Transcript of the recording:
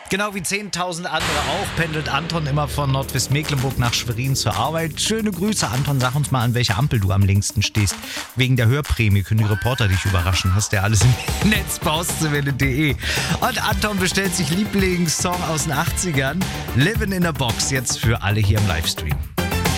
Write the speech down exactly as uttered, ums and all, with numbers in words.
Genau wie zehntausend andere auch, pendelt Anton immer von Nordwestmecklenburg nach Schwerin zur Arbeit. Schöne Grüße, Anton. Sag uns mal, an welcher Ampel du am längsten stehst. Wegen der Hörprämie können die Reporter dich überraschen. Hast du ja alles im Netz bei auszwelle punkt de. Und Anton bestellt sich Lieblingssong aus den achtzigern. Livin' in a Box, jetzt für alle hier im Livestream.